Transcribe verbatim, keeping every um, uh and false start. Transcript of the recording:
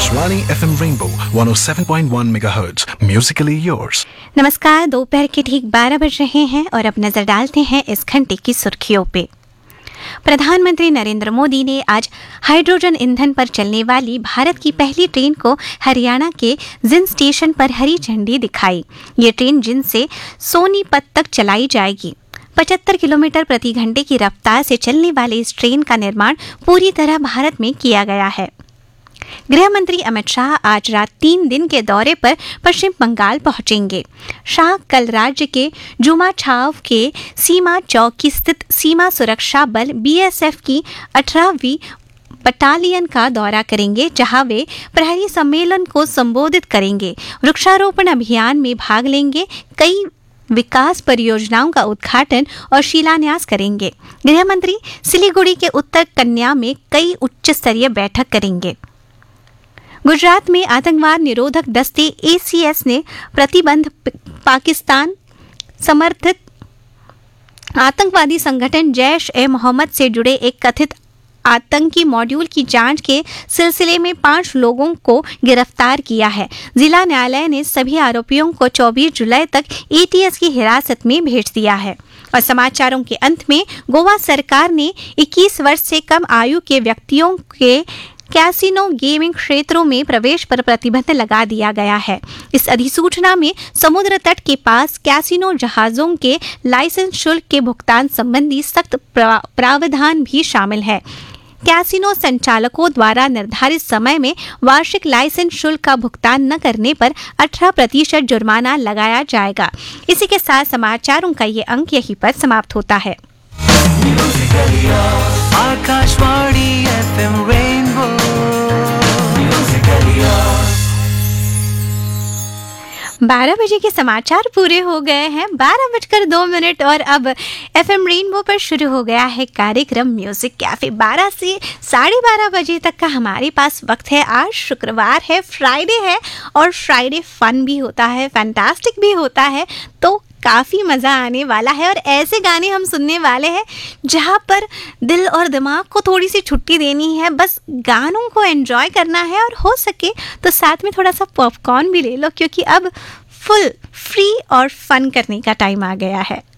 Akashvani F M Rainbow one oh seven point one megahertz, musically yours. नमस्कार, दोपहर के ठीक बारह बज रहे हैं और अब नजर डालते हैं इस घंटे की सुर्खियों पे। प्रधानमंत्री नरेंद्र मोदी ने आज हाइड्रोजन ईंधन पर चलने वाली भारत की पहली ट्रेन को हरियाणा के जिंद स्टेशन पर हरी झंडी दिखाई। ये ट्रेन जिंद से सोनीपत तक चलाई जाएगी। पचहत्तर किलोमीटर प्रति घंटे की रफ्तार से चलने वाली इस ट्रेन का निर्माण पूरी तरह भारत में किया गया है। गृह मंत्री अमित शाह आज रात तीन दिन के दौरे पर पश्चिम बंगाल पहुंचेंगे। शाह कल राज्य के जुमाछाव के सीमा चौकी स्थित सीमा सुरक्षा बल बी एस एफ की अठारहवीं बटालियन का दौरा करेंगे, जहां वे प्रहरी सम्मेलन को संबोधित करेंगे, वृक्षारोपण अभियान में भाग लेंगे, कई विकास परियोजनाओं का उद्घाटन और शिलान्यास करेंगे। गृह मंत्री सिलीगुड़ी के उत्तर कन्या में कई उच्च स्तरीय बैठक करेंगे। गुजरात में आतंकवाद निरोधक दस्ते ए सी एस ने प्रतिबंध पाकिस्तान समर्थित आतंकवादी संगठन जैश ए मोहम्मद से जुड़े एक कथित आतंकी मॉड्यूल की जांच के सिलसिले में पांच लोगों को गिरफ्तार किया है। जिला न्यायालय ने सभी आरोपियों को चौबीस जुलाई तक ए टी एस की हिरासत में भेज दिया है। और समाचारों के अंत में गोवा सरकार ने इक्कीस वर्ष से कम आयु के व्यक्तियों के कैसीनो गेमिंग क्षेत्रों में प्रवेश पर प्रतिबंध लगा दिया गया है। इस अधिसूचना में समुद्र तट के पास कैसीनो जहाजों के लाइसेंस शुल्क के भुगतान संबंधी सख्त प्रावधान भी शामिल है। कैसीनो संचालकों द्वारा निर्धारित समय में वार्षिक लाइसेंस शुल्क का भुगतान न करने पर अठारह प्रतिशत जुर्माना लगाया जाएगा। इसी के साथ समाचारों का ये अंक यहीं पर समाप्त होता है। आकाशवाणी एफ एम रेनबो बारह बजे के समाचार पूरे हो गए हैं। बारह बजकर दो मिनट और अब एफ एम रेनबो पर शुरू हो गया है कार्यक्रम म्यूजिक कैफे। बारह से साढ़े बारह बजे तक का हमारे पास वक्त है। आज शुक्रवार है, फ्राइडे है और फ्राइडे फन भी होता है, फैंटास्टिक भी होता है, तो काफ़ी मज़ा आने वाला है। और ऐसे गाने हम सुनने वाले हैं जहाँ पर दिल और दिमाग को थोड़ी सी छुट्टी देनी है, बस गानों को एंजॉय करना है और हो सके तो साथ में थोड़ा सा पॉपकॉर्न भी ले लो, क्योंकि अब फुल फ्री और फन करने का टाइम आ गया है।